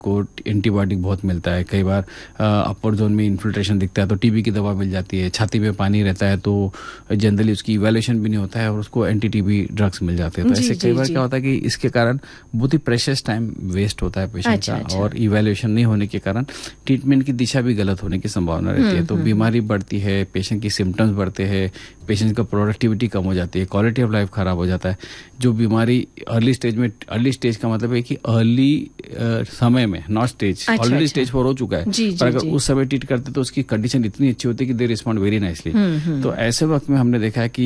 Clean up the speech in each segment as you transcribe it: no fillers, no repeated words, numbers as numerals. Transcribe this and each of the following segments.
को एंटीबायोटिक बहुत मिलता है, कई बार अपर जोन में इन्फिल्ट्रेशन दिखता है तो टीबी की दवा मिल जाती है, छाती में पानी रहता है तो जनरली उसकी इवैल्यूएशन भी नहीं होता है और उसको एंटी टीबी ड्रग्स मिल जाते हैं। तो ऐसे कई बार क्या होता है कि इसके कारण बहुत ही प्रेशियस टाइम वेस्ट होता है पेशेंट का और इवैल्यूएशन नहीं होने के कारण ट्रीटमेंट की दिशा भी गलत होने की संभावना रहती है। तो बीमारी बढ़ती है, पेशेंट की सिम्टम्स बढ़ते हैं, पेशेंट का प्रोडक्टिविटी कम हो जाती है, क्वालिटी ऑफ लाइफ खराब हो जाता है। जो बीमारी अर्ली स्टेज का मतलब है कि अर्ली समय में, नॉट स्टेज, ऑलरेडी स्टेज 4 हो चुका है, पर अगर उस समय ट्रीट करते तो उसकी कंडीशन इतनी अच्छी होती है कि दे रिस्पॉन्ड वेरी नाइसली। तो ऐसे वक्त में हमने देखा है कि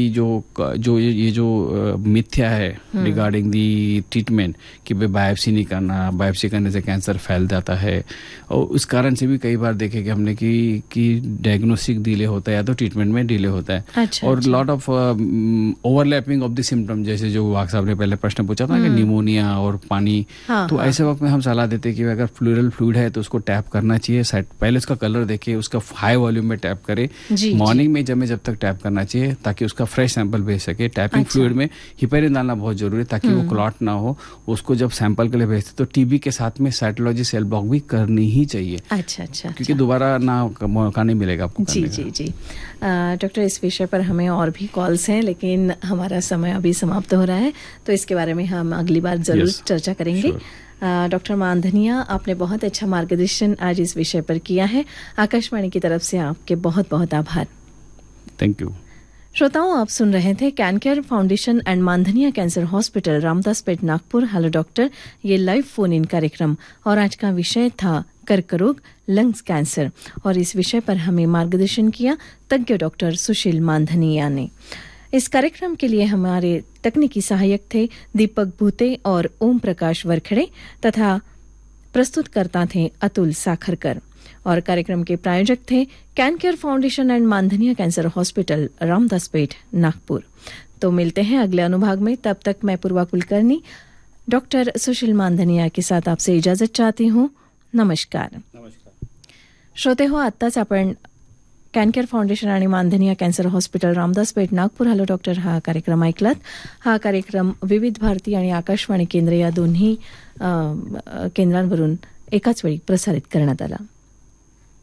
ये जो मिथ्या है रिगार्डिंग दी ट्रीटमेंट कि बायोप्सी नहीं करना, बायोप्सी करने से कैंसर फैल जाता है, और उस कारण से भी कई बार देखे कि हमने कि डायग्नोस्टिक डिले होता है या तो ट्रीटमेंट में डिले होता है। और lot of overlapping of the symptom, जैसे जो वाघ साहब ने पहले प्रश्न पूछा था कि निमोनिया और पानी, तो ऐसे वक्त में हम सलाह देते हैं कि अगर प्लूरल फ्लूइड है तो उसको टैप करना चाहिए। पहले उसका कलर देखिए, उसका हाई वॉल्यूम में टैप करे, मॉर्निंग में जब तक टैप करना चाहिए ताकि उसका फ्रेश सैंपल भेज सके। टैपिंग फ्लूइड में हिपेरिन डालना बहुत जरूरी है ताकि वो क्लॉट ना हो। उसको जब सैंपल के लिए भेजते तो टीबी के साथ में साइटोलॉजी सेल ब्लॉक भी करनी ही चाहिए। क्योंकि दोबारा ना मौका नहीं मिलेगा आपको। जी डॉक्टर, इस विषय पर हमें और भी कॉल्स हैं लेकिन हमारा समय अभी समाप्त हो रहा है, तो इसके बारे में हम अगली बार जरूर चर्चा करेंगे। डॉक्टर मानधनिया, आपने बहुत अच्छा मार्गदर्शन आज इस विषय पर किया है। आकाशवाणी की तरफ से आपके बहुत बहुत आभार। Thank you. श्रोताओं, आप सुन रहे थे कैनकेयर foundation and मानधनिया cancer hospital, Ramdaspeth, Nagpur, hello doctor, ये लाइव फोन इन कार्यक्रम, और आज का विषय था कर्करोग, लंग्स कैंसर, और इस विषय पर हमें मार्गदर्शन किया तज्ञ डॉक्टर सुशील मानधनिया ने। इस कार्यक्रम के लिए हमारे तकनीकी सहायक थे दीपक भूते और ओम प्रकाश वरखड़े, तथा प्रस्तुतकर्ता थे अतुल साखरकर, और कार्यक्रम के प्रायोजक थे कैनकेयर foundation and मानधनिया cancer hospital, Ramdaspeth, Nagpur. तो मिलते हैं अगले अनुभाग में, तब तक मैं पूर्वा कुलकर्णी डॉक्टर सुशील मानधनिया के साथ आपसे इजाजत चाहती हूँ। नमस्कार। श्रोते हो, आत्ताच आपण कॅनकेअर फाउंडेशन आणि मानधनिया cancer hospital, Ramdaspeth, Nagpur, hello doctor हा कार्यक्रम ऐकलात। हा कार्यक्रम विविध भारती आणि आकाशवाणी केंद्र या दोन्ही केंद्रांवरून एकाच वेळी प्रसारित करण्यात आला।